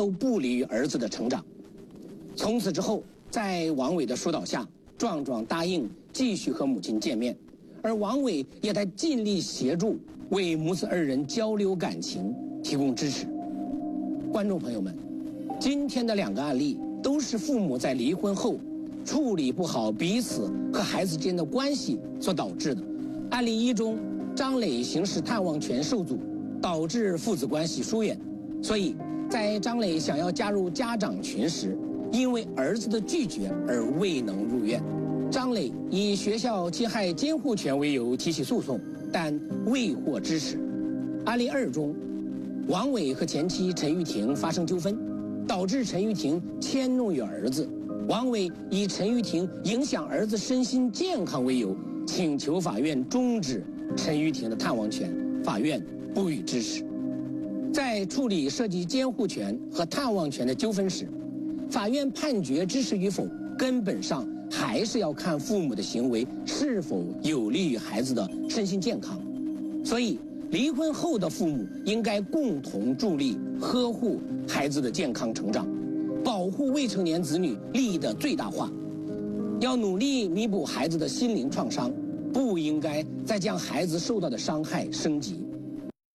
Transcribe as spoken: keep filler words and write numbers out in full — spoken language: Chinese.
都不利于儿子的成长。从此之后，在王伟的疏导下，壮壮答应继续和母亲见面，而王伟也在尽力协助，为母子二人交流感情提供支持。观众朋友们，今天的两个案例都是父母在离婚后处理不好彼此和孩子间的关系所导致的。案例一中，张磊行使探望权受阻，导致父子关系疏远，所以在张磊想要加入家长群时，因为儿子的拒绝而未能入院。张磊以学校侵害监护权为由提起诉讼，但未获支持。案例二中，王伟和前妻陈玉婷发生纠纷，导致陈玉婷迁怒于儿子。王伟以陈玉婷影响儿子身心健康为由，请求法院终止陈玉婷的探望权，法院不予支持。在处理涉及监护权和探望权的纠纷时，法院判决支持与否，根本上还是要看父母的行为是否有利于孩子的身心健康。所以，离婚后的父母应该共同助力呵护孩子的健康成长，保护未成年子女利益的最大化。要努力弥补孩子的心灵创伤，不应该再将孩子受到的伤害升级。